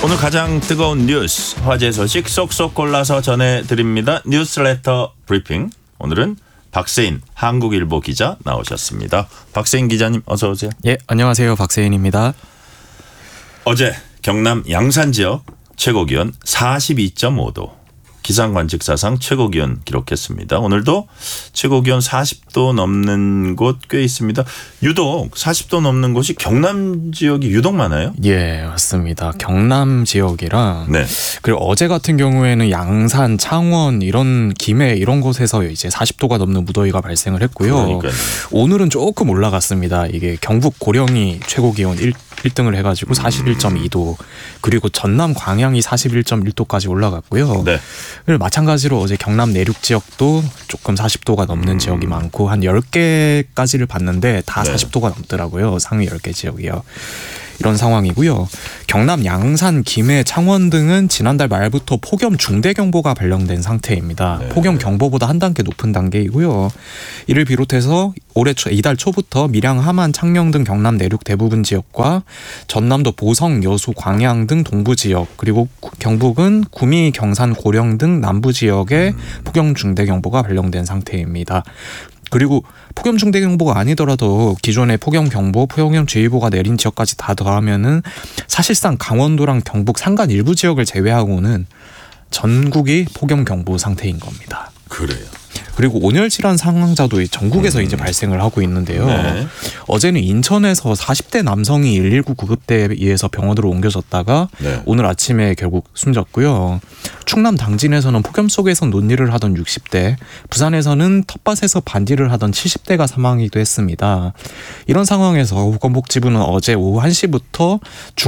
오늘 가장 뜨거운 뉴스, 화제 소식 쏙쏙 골라서 전해드립니다. 뉴스레터 브리핑. 오늘은 박세인 한국일보 기자 나오셨습니다. 박세인 기자님 어서 오세요. 예, 안녕하세요. 박세인입니다. 어제 경남 양산 지역 최고기온 42.5도. 기상관측 사상 최고기온 기록했습니다. 오늘도 최고기온 40도 넘는 곳 꽤 있습니다. 유독 40도 넘는 곳이 경남 지역이 유독 많아요? 예, 맞습니다. 경남 지역이라 네. 그리고 어제 같은 경우에는 양산, 창원 이런 김해 이런 곳에서 이제 40도가 넘는 무더위가 발생을 했고요. 그러니까요. 오늘은 조금 올라갔습니다. 이게 경북 고령이 최고기온 1등을 해가지고 41.2도 그리고 전남 광양이 41.1도까지 올라갔고요. 네. 그리고 마찬가지로 어제 경남 내륙 지역도 조금 40도가 넘는 지역이 많고 한 10개까지를 봤는데 다 네. 40도가 넘더라고요. 상위 10개 지역이요. 이런 상황이고요. 경남 양산, 김해, 창원 등은 지난달 말부터 폭염 중대경보가 발령된 상태입니다. 네. 폭염경보보다 한 단계 높은 단계이고요. 이를 비롯해서 이달 초부터 밀양, 함안, 창녕 등 경남 내륙 대부분 지역과 전남도 보성, 여수, 광양 등 동부 지역 그리고 경북은 구미, 경산, 고령 등 남부 지역에 폭염 중대경보가 발령된 상태입니다. 그리고 폭염 중대경보가 아니더라도 기존의 폭염경보, 폭염주의보가 내린 지역까지 다 더하면은 사실상 강원도랑 경북 산간 일부 지역을 제외하고는 전국이 폭염경보 상태인 겁니다. 그래요. 그리고 온열질환 상황자도 전국에서 이제 발생을 하고 있는데요. 네. 어제는 인천에서 40대 남성이 119 구급대에 의해서 병원으로 옮겨졌다가 네. 오늘 아침에 결국 숨졌고요. 충남 당진에서는 폭염 속에서 논일을 하던 60대, 부산에서는 텃밭에서 반디를 하던 70대가 사망하기도 했습니다. 이런 상황에서 보건복지부는 어제 오후 1시부터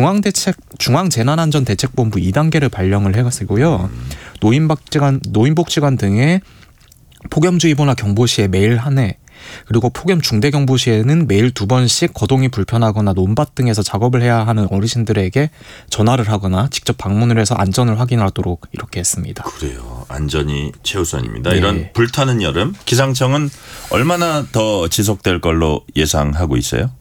중앙재난안전대책본부 2단계를 발령을 해가지고요. 노인복지관 등의 폭염주의보나 경보 시에 매일 한 회, 그리고 폭염 중대경보 시에는 매일 2번씩 거동이 불편하거나 논밭 등에서 작업을 해야 하는 어르신들에게 전화를 하거나 직접 방문을 해서 안전을 확인하도록 이렇게 했습니다. 그래요. 안전이 최우선입니다. 네. 이런 불타는 여름, 기상청은 얼마나 더 지속될 걸로 예상하고 있어요?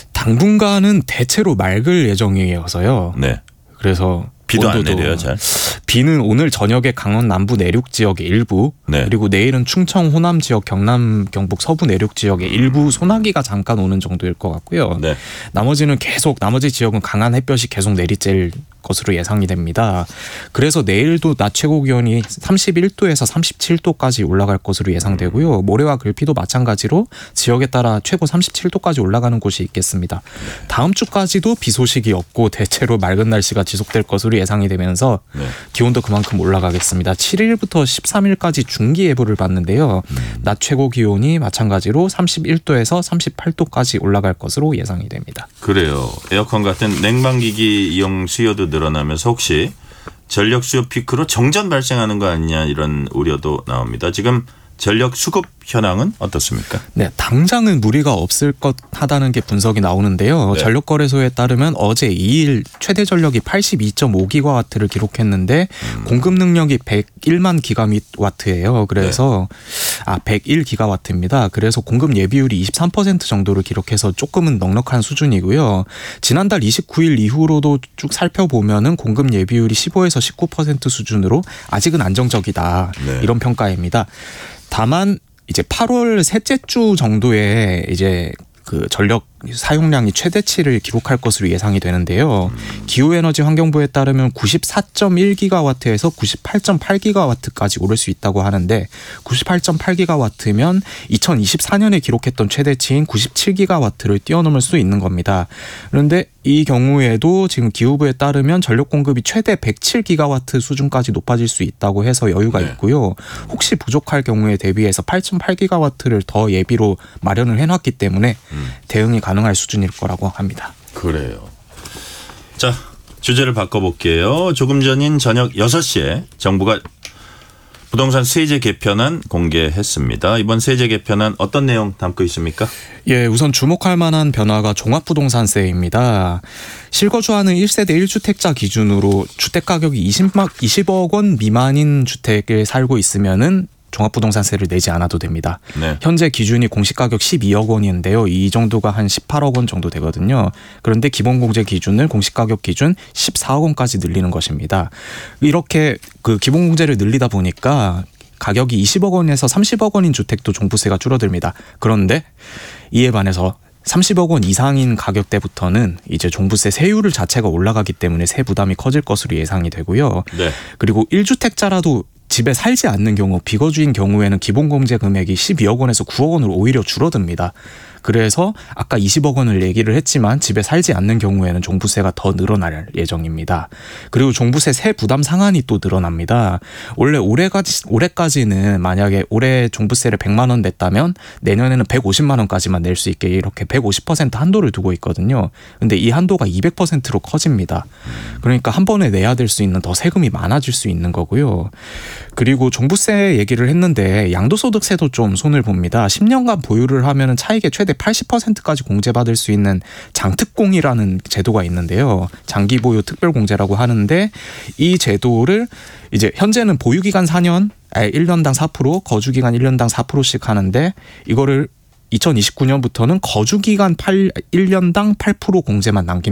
당분간은 대체로 맑을 예정이어서요. 네. 그래서 비도 안 온도도 내려요, 잘? 비는 오늘 저녁에 강원 남부 내륙 지역의 일부, 네. 그리고 내일은 충청 호남 지역, 경남 경북 서부 내륙 지역의 일부 소나기가 잠깐 오는 정도일 것 같고요. 네. 나머지 지역은 강한 햇볕이 계속 내리쬐일 것으로 예상이 됩니다. 그래서 내일도 낮 최고 기온이 31도에서 37도까지 올라갈 것으로 예상되고요. 모레와 글피도 마찬가지로 지역에 따라 최고 37도까지 올라가는 곳이 있겠습니다. 다음 주까지도 비 소식이 없고 대체로 맑은 날씨가 지속될 것으로 예상이 되면서 네. 기온도 그만큼 올라가겠습니다. 7일부터 13일까지 중기예보를 받는데요. 낮 최고 기온이 마찬가지로 31도에서 38도까지 올라갈 것으로 예상이 됩니다. 그래요. 에어컨 같은 냉방기기 이용 수요도 늘어나면서 혹시 전력 수요 피크로 정전 발생하는 거 아니냐 이런 우려도 나옵니다. 지금 전력 수급 현황은 어떻습니까? 네, 당장은 무리가 없을 것 하다는 게 분석이 나오는데요. 네. 전력거래소에 따르면 어제 2일 최대 전력이 82.5기가와트를 기록했는데 공급 능력이 101만 기가와트예요. 그래서 101기가와트입니다. 그래서 공급 예비율이 23% 정도를 기록해서 조금은 넉넉한 수준이고요. 지난달 29일 이후로도 쭉 살펴보면은 공급 예비율이 15에서 19% 수준으로 아직은 안정적이다. 네. 이런 평가입니다. 다만 이제 8월 셋째 주 정도에 이제 그 전력 사용량이 최대치를 기록할 것으로 예상이 되는데요. 기후에너지 환경부에 따르면 94.1기가와트에서 98.8기가와트까지 오를 수 있다고 하는데 98.8기가와트면 2024년에 기록했던 최대치인 97기가와트를 뛰어넘을 수 있는 겁니다. 그런데 이 경우에도 지금 기후부에 따르면 전력 공급이 최대 107기가와트 수준까지 높아질 수 있다고 해서 여유가 있고요. 혹시 부족할 경우에 대비해서 8.8기가와트를 더 예비로 마련을 해놨기 때문에 대응이 가능할 수준일 거라고 합니다. 그래요. 자, 주제를 바꿔볼게요. 조금 전인 저녁 6시에 정부가 부동산 세제 개편안 공개했습니다. 이번 세제 개편안 어떤 내용 담고 있습니까? 예, 우선 주목할 만한 변화가 종합부동산세입니다. 실거주하는 1세대 1주택자 기준으로 주택 가격이 20억 원 미만인 주택에 살고 있으면은 종합부동산세를 내지 않아도 됩니다. 네. 현재 기준이 공시가격 12억 원인데요. 이 정도가 한 18억 원 정도 되거든요. 그런데 기본공제 기준을 공시가격 기준 14억 원까지 늘리는 것입니다. 이렇게 그 기본공제를 늘리다 보니까 가격이 20억 원에서 30억 원인 주택도 종부세가 줄어듭니다. 그런데 이에 반해서 30억 원 이상인 가격대부터는 이제 종부세 세율을 자체가 올라가기 때문에 세 부담이 커질 것으로 예상이 되고요. 네. 그리고 1주택자라도 집에 살지 않는 경우 비거주인 경우에는 기본공제 금액이 12억 원에서 9억 원으로 오히려 줄어듭니다. 그래서 아까 20억 원을 얘기를 했지만 집에 살지 않는 경우에는 종부세가 더 늘어날 예정입니다. 그리고 종부세 세 부담 상한이 또 늘어납니다. 원래 올해까지는 만약에 올해 종부세를 100만 원 냈다면 내년에는 150만 원까지만 낼 수 있게 이렇게 150% 한도를 두고 있거든요. 근데 이 한도가 200%로 커집니다. 그러니까 한 번에 내야 될 수 있는 더 세금이 많아질 수 있는 거고요. 그리고 종부세 얘기를 했는데 양도소득세도 좀 손을 봅니다. 10년간 보유를 하면 차익의 최대 80%까지 공제받을 수 있는 장특공이라는 제도가 있는데요. 장기보유 특별공제라고 하는데 이 제도를 이제 현재는 보유기간 4년, 1년당 4%, 거주기간 1년당 4%씩 하는데 이거를 2029년부터는 거주기간 1년당 8% 공제만 남깁니다.